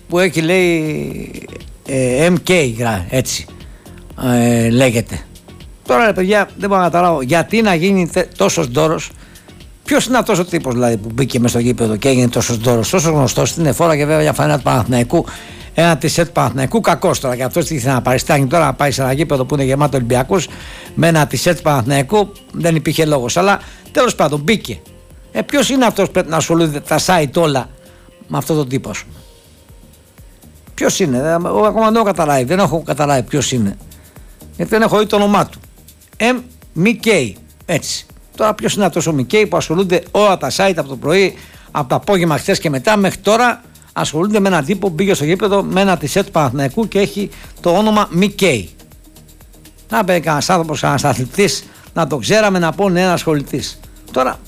που έχει λέει MK, έτσι λέγεται. Τώρα ρε παιδιά δεν μπορώ να καταλάβω γιατί να γίνει τόσος ντόρος. Ποιος είναι αυτός ο τύπος δηλαδή που μπήκε μες στο γήπεδο και έγινε τόσος ντόρος, τόσο γνωστός, στην εφόρα και βέβαια για φανέλα του Παναθηναϊκού, ένα τισέτ Παναθηναϊκού, κακός τώρα, και αυτός τι ήθελε να παριστάνει τώρα, να πάει σε ένα γήπεδο που είναι γεμάτο Ολυμπιακούς με ένα τισέτ Παναθηναϊκού, δεν υπήρχε λόγος, αλλά τέλος πάντων μπήκε. Ποιος είναι αυτός που πρέπει να ασχολούνται τα site όλα με αυτόν τον τύπο, ας πούμε? Ποιος είναι? Εγώ ακόμα δεν έχω καταλάβει ποιος είναι, γιατί δεν έχω δει το όνομά του. MK, έτσι. Τώρα ποιος είναι αυτός ο MK που ασχολούνται όλα τα site από το πρωί, από το απόγευμα χθες και μετά μέχρι τώρα, ασχολούνται με έναν τύπο που μπήκε στο γήπεδο με ένα τισέτ του Παναθηναϊκού και έχει το όνομα MK. Να μπαίνει κανένας άνθρωπος, κανένας αθλητής, να το ξέραμε, να πω ναι, ένας ασχολητής. Τώρα,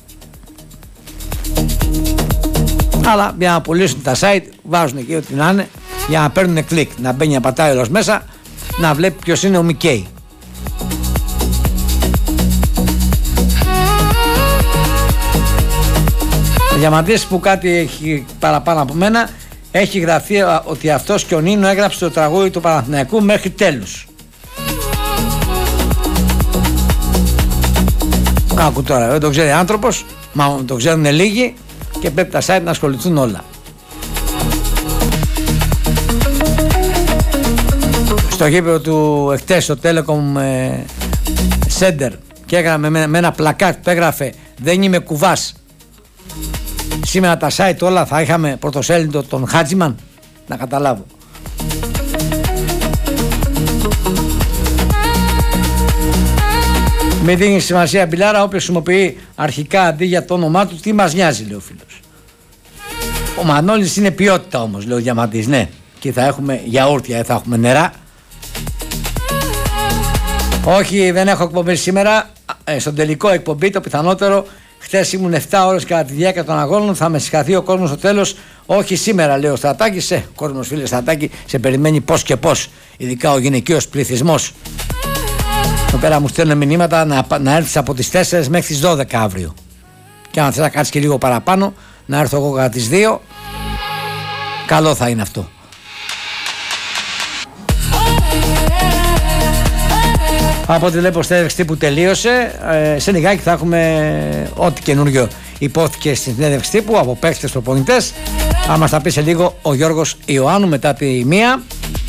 αλλά για να πουλήσουν τα site βάζουν εκεί ό,τι να είναι για να παίρνουν κλικ, να μπαίνει να πατάει όλος μέσα, να βλέπει ποιος είναι ο MK. Ο Διαμαντής που κάτι έχει παραπάνω από μένα, έχει γραφεί ότι αυτός και ο Νίνο έγραψε το τραγούδι του Παναθηναϊκού μέχρι τέλους. Άκου τώρα, δεν το ξέρει άνθρωπος, μα το ξέρουν λίγοι και πρέπει τα site να ασχοληθούν όλα. Στο γήπεδο του εχθές, στο Telecom Center, και έγραφε με ένα πλακάτ που έγραφε «Δεν είμαι κουβάς». Σήμερα τα site όλα θα είχαμε πρωτοσέλιδο τον Χάτζιμαν, να καταλάβω. Μην δίνει σημασία Μπιλάρα, όποιος χρησιμοποιεί αρχικά αντί για το όνομά του, τι μας νοιάζει, λέει ο φίλος. Ο Μανώλης είναι ποιότητα όμως, λέει ο Διαμαντής, ναι. Και θα έχουμε γιαούρτια, θα έχουμε νερά. Όχι, δεν έχω εκπομπή σήμερα. Στον τελικό εκπομπή το πιθανότερο, χθες ήμουν 7 ώρες κατά τη διάρκεια των αγώνων, θα με συγχαθεί ο κόσμος στο τέλος. Όχι σήμερα, λέει ο Στρατάκης. Κόσμος, φίλε Στρατάκη, σε περιμένει πώς και πώς, ειδικά ο γυναικείος πληθυσμός. Εδώ πέρα μου στέλνουν μηνύματα να έρθεις από τις 4 μέχρι τις 12 αύριο. Και αν θες να κάτσεις και λίγο παραπάνω, να έρθω εγώ κατά τις 2, καλό θα είναι αυτό. Από ό,τι βλέπω συνέντευξη τύπου τελείωσε. Σε λιγάκι θα έχουμε ό,τι καινούργιο υπόθηκε στην συνέντευξη τύπου από παίκτες προπονητές. Θα μας τα πει σε λίγο ο Γιώργος Ιωάννου μετά τη 1.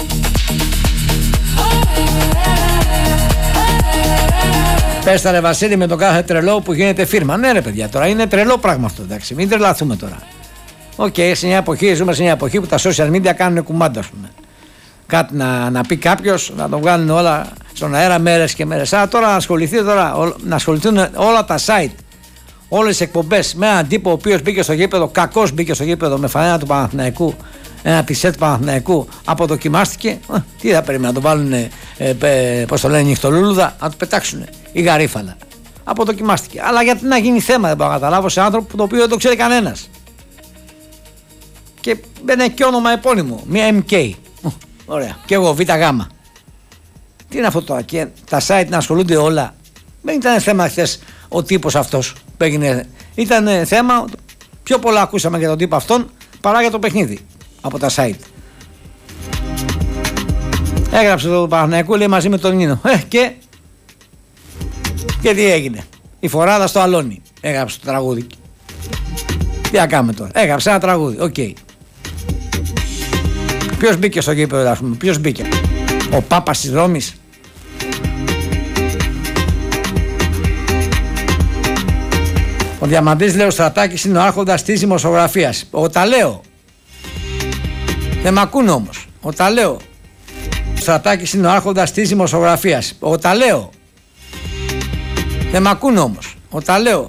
Πες τα ρε Βασίλη με τον κάθε τρελό που γίνεται φίρμα. Ναι ρε παιδιά, τώρα είναι τρελό πράγμα αυτό, εντάξει, μην τρελαθούμε τώρα. Οκ, σε μια εποχή, ζούμε σε μια εποχή που τα social media κάνουν κουμάντα, ας πούμε. Κάτι να πει κάποιος, να το βγάλουν όλα στον αέρα μέρες και μέρες. Τώρα να ασχοληθούν όλα τα site, όλες τις εκπομπές με έναν τύπο ο οποίος μπήκε στο γήπεδο, κακός μπήκε στο γήπεδο με φανέλα του Παναθηναϊκού, ένα τισέτ του Παναθηναϊκού, αποδοκιμάστηκε. Τι θα περίμενα, να το βάλουν, πώς το λένε, νυχτολούλουδα, να το πετάξουν ή γαρίφαλα. Αποδοκιμάστηκε. Αλλά γιατί να γίνει θέμα, δεν μπορώ να καταλάβω, σε άνθρωπο το οποίο δεν το ξέρει κανένας. Και μπαίνει και όνομα επώνυμο, μια MK. Ωραία. Και εγώ ΒΓ. Τι είναι αυτό τώρα? Και τα site να ασχολούνται όλα. Δεν ήταν θέμα χθες ο τύπος αυτός που έγινε. Ήταν θέμα, πιο πολλά ακούσαμε για τον τύπο αυτόν παρά για το παιχνίδι από τα site. Έγραψε το Παναθηναϊκό, λέει, μαζί με τον Νίνο. Και τι έγινε? Η φοράδα στο αλόνι. Έγραψε το τραγούδι. Τι να κάνουμε τώρα? Έγραψε ένα τραγούδι. Οκ. Ποιος μπήκε στο γήπεδο, ας πούμε? Ποιος μπήκε? Ο Πάπας της Ρώμης? Ο Διαμαντής, λέει, ο Στρατάκης είναι ο άρχοντας της δημοσιογραφίας. Τα λέω. Δεν μ' ακούνε όμως. Τα λέω. Ο Στρατάκης είναι ο άρχοντας της δημοσιογραφίας. Τα λέω. Δεν μ' ακούνε όμως. Τα λέω.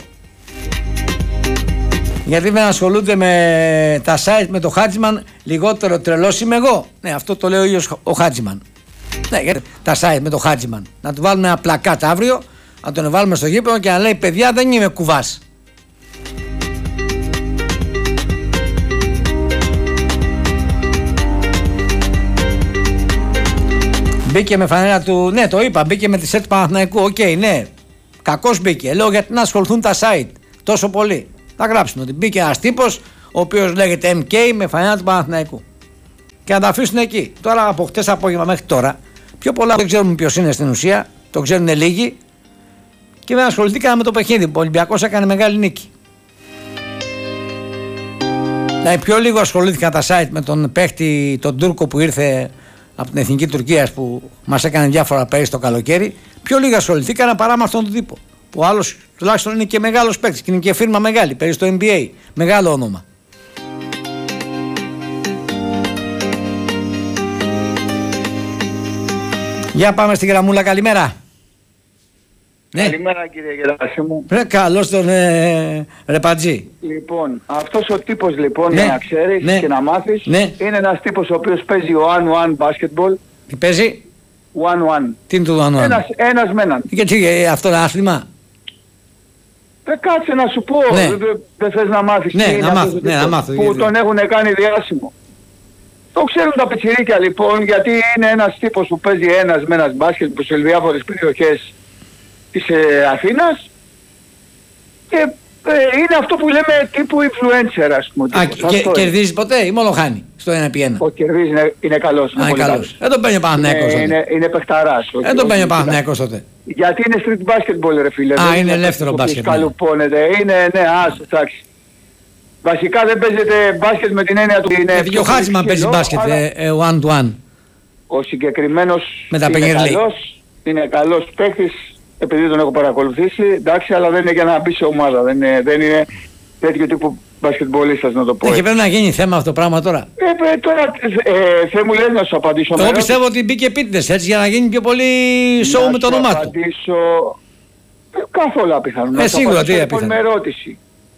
Γιατί δεν ασχολούνται με τα site, με το Χάτζιμαν, λιγότερο τρελός είμαι εγώ? Ναι, αυτό το λέει ο ίδιος ο Χάτζιμαν. Ναι, γιατί τα site με το Χάτζιμαν. Να του βάλουμε ένα πλακάτ αύριο, να τον βάλουμε στο γήπεδο και να λέει, παιδιά, δεν είμαι κουβάς. Μπήκε με φανέλα του, ναι, το είπα, μπήκε με τη σετ Παναθηναϊκού. Οκ, ναι, κακώς μπήκε. Λέω, γιατί να ασχοληθούν τα site τόσο πολύ? Θα γράψουν ότι μπήκε ένας τύπος ο οποίος λέγεται MK με φανέλα του Παναθηναϊκού. και να τα αφήσουν εκεί. Τώρα από χτες απόγευμα μέχρι τώρα, πιο πολλά δεν ξέρουμε ποιος είναι στην ουσία, το ξέρουν λίγοι και δεν ασχοληθήκαν με το παιχνίδι. Ο Ολυμπιακός έκανε μεγάλη νίκη. Πιο λίγο ασχολήθηκαν τα site με τον παίχτη, τον Τούρκο που ήρθε από την Εθνική Τουρκίας που μας έκανε διάφορα πέρυσι το καλοκαίρι. Πιο λίγο ασχοληθήκαν παρά με αυτόν τον τύπο. Που άλλος τουλάχιστον είναι και μεγάλος παίκτης και είναι και φίρμα μεγάλη, παίζει στο NBA. Μεγάλο όνομα. Για πάμε στην γραμμούλα, καλημέρα. Καλημέρα κύριε Γεράσιμου. Καλώς τον Ρεπατζή. Λοιπόν, αυτός ο τύπος λοιπόν, Ναι. να ξέρεις Ναι. και να μάθεις, Ναι. είναι ένας τύπος ο οποίος παίζει one-one basketball. Τι παίζει, One-one. τι είναι το δανό. Ένας με έναν. Και αυτό είναι άθλημα. Κάτσε να σου πω, Ναι. δεν θες να μάθεις Ναι, τι είναι να αυτός μάθω, ο ναι, τύπος να μάθω, που γιατί- τον έχουν κάνει διάσημο. Το ξέρουν τα πιτσιρίκια λοιπόν, γιατί είναι ένας τύπος που παίζει ένας με ένας μπάσκετ σε διάφορες περιοχές της Αθήνας και είναι αυτό που λέμε τύπου influencer, ας πούμε. Α, τύπος. Αυτό είναι. κερδίζει ποτέ ή μόνο χάνει στο 1x1. Ο κερδίζει είναι καλός. Α, είναι πολύ καλός. Δεν τον παίρνει ο Παναθηναϊκός τότε. Είναι παιχταράς. Δεν τον παίρνει ο Παναθηναϊκός τότε. Γιατί είναι street basketball ρε φίλε. Α, δεν είναι αυτός ελεύθερο ο οποίος μπάσκετ, ναι. καλουπώνεται. Είναι, ναι, άστο, εντάξει. Βασικά δεν παίζεται μπάσκετ με την έννοια του είναι... Γιατί και ο Χάτσιμαν παίζει μπάσκετ one to one. Ο συγκεκριμένος Με τα είναι Πενιερλί. είναι καλός παίκτης, επειδή τον έχω παρακολουθήσει, εντάξει, αλλά δεν είναι για να μπει σε ομάδα. Δεν είναι τέτοιο τύπου μπασκετμπολίστας να το πω. Και πρέπει να γίνει θέμα αυτό το πράγμα τώρα. Τώρα Θεέ μου λες να σου απαντήσω. Εγώ πιστεύω ότι μπήκε επίτηδες έτσι για να γίνει πιο πολύ show με το όνομά Να του. σου απαντήσω καθόλου απίθανο. Να σου σίγουρα απαντήσω, τι λοιπόν, απίθανο. με ερώτηση.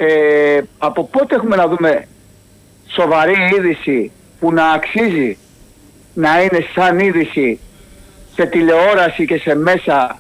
Από πότε έχουμε να δούμε σοβαρή είδηση που να αξίζει να είναι σαν είδηση σε τηλεόραση και σε μέσα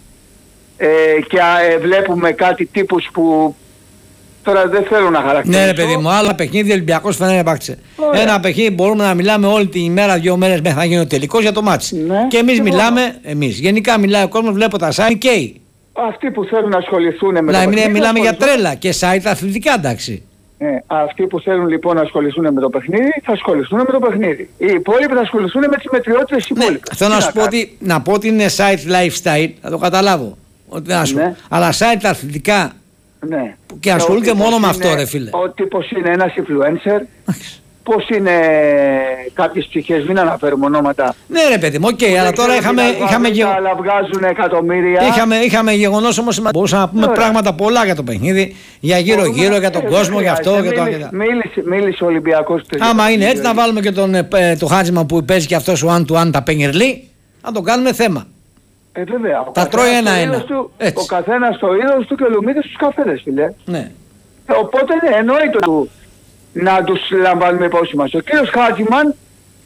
και βλέπουμε κάτι τύπους που τώρα δεν θέλω να χαρακτηρίσω. Ναι, ρε παιδί μου, άλλα παιχνίδι Ολυμπιακός Φενέρμπαχτσε. Ωραία. Ένα παιχνίδι μπορούμε να μιλάμε όλη την ημέρα, 2 μέρες μέχρι να γίνει ο τελικός για το μάτς. Ναι, Και εμείς και μιλάμε, γενικά μιλάει ο κόσμος, βλέπω τα site και Αυτοί που θέλουν να ασχοληθούν με το παιχνίδι, μιλάμε για ασχοληθούν. τρέλα και site αθλητικά, εντάξει. Αυτοί που θέλουν λοιπόν να ασχοληθούν με το παιχνίδι θα ασχοληθούν με το παιχνίδι. Οι υπόλοιποι θα ασχοληθούν με τις μετριότητες Ναι, υπόλοιπες. θέλω Τι να σου πω κάνεις. ότι, να πω ότι είναι site lifestyle, θα το καταλάβω. Ότι να σου, Ναι. αλλά site αθλητικά Ναι. και ασχολούνται Ο τύπος μόνο με είναι- αυτό, ρε φίλε. Ο τύπος είναι ένας influencer. Πώς είναι κάποιες ψυχές, μην αναφέρουμε ονόματα. Ναι, ρε παιδί μου, οκ, αλλά τώρα Αλλά βγάζουν εκατομμύρια. είχαμε γεγονός όμως, μπορούσαμε να πούμε Ωραία. πράγματα πολλά για το παιχνίδι, για γύρω-γύρω, για τον Δεν κόσμο, για αυτό, χρειάζεται. για το. Μίλησε ο Ολυμπιακός. Άμα είναι έτσι, να βάλουμε και το Χάτζιμα που παίζει και αυτός ο one-to-one τα Πενιερλί, να το κάνουμε θέμα. Βέβαια. Τα τρώει ένα-ένα. Έτσι. Ο καθένας το είδος του και ο Λουμίδης στους καφέδες, φίλε. Ναι. Οπότε ναι, εννοείται να τους λαμβάνουμε υπόψη μας. Ο κύριος Χάτζιμαν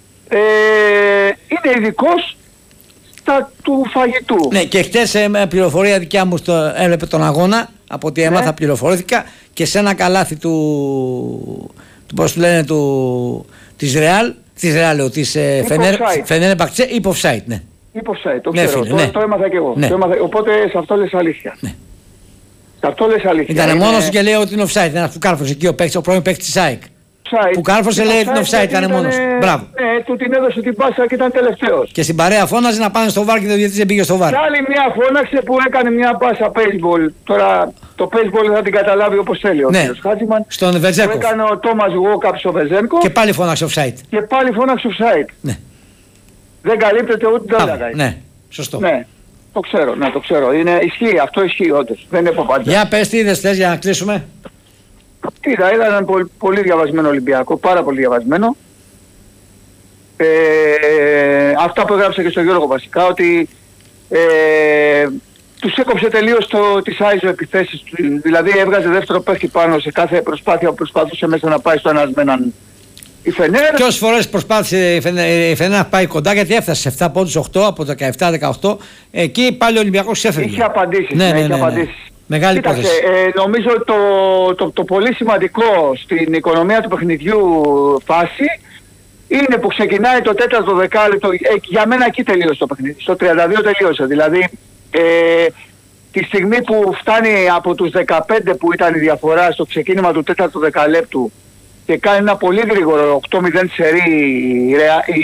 είναι ειδικός στα του φαγητού. Ναι, και χτες πληροφορία δικιά μου έβλεπε τον αγώνα, από ό,τι έμαθα πληροφορήθηκα και σε ένα καλάθι του πώς του λένε, της Ρεάλ, της Φενέρμπαχτσε, είπε offside, ναι. Είπε offside, το Ναι, ξέρω, φίλε, ναι. το έμαθα και εγώ. Ναι. Οπότε σε αυτό λες αλήθεια. Ναι. Σε αυτό λες αλήθεια. Ήταν Είναι μόνος και λέει ότι είναι offside, ένας που κάρφωσε εκεί ο πρώην παίκτης της ΑΕΚ. offside. που κάρφωσε, λέει, την offside, γιατί ήταν μόνος. Μπράβο. Ναι, του την έδωσε την πάσα και ήταν τελευταίος. Και στην παρέα φώναζε να πάνε στο βάρ και το διαιτητής δεν πήγε στο βάρ. Και άλλη μια φώναξε που έκανε μια πάσα baseball. Τώρα το baseball θα την καταλάβει όπως θέλει ο Ναι. κύριος Χάτζιμαν. Στον Που Βετζέκοφ. έκανε ο Τόμας Γουόκαπ στο Βεζένκο Και πάλι φώναξε offside. και πάλι φώναξε offside. Ναι. Δεν καλύπτεται ούτε το Μπράβο, έλεγα. ναι, σωστό. Ναι, το ξέρω, ναι, το ξέρω. Ισχύει, αυτό ισχύει όντως. Δεν είναι από πάντα. Για πες τι είδες θες για να κλείσουμε. Είδα έναν πολύ διαβασμένο Ολυμπιακό, πάρα πολύ διαβασμένο. Αυτά που έγραψα και στον Γιώργο βασικά, ότι τους έκοψε τελείως τις Άιζο επιθέσεις του. Δηλαδή έβγαζε δεύτερο παίχτη πάνω σε κάθε προσπάθεια που προσπαθούσε μέσα να πάει στο ένας με έναν η Φενέρ. Ποιες φορές προσπάθησε η Φενέρ να πάει κοντά, γιατί έφτασε σε 7 πόντους, 8 από 17-18. Εκεί πάλι ο Ολυμπιακός έφευγε. Είχε απαντήσεις. Ναι, είχε ναι. απαντήσεις. Μεγάλη Κοίταξε, υπόθεση. νομίζω το πολύ σημαντικό στην οικονομία του παιχνιδιού φάση είναι που ξεκινάει το τέταρτο δεκάλεπτο. Για μένα εκεί τελείωσε το παιχνίδι. Στο 32 τελείωσε. Δηλαδή τη στιγμή που φτάνει από τους 15 που ήταν η διαφορά στο ξεκίνημα του τέταρτου δεκαλέπτου και κάνει ένα πολύ γρήγορο 8-0 σερί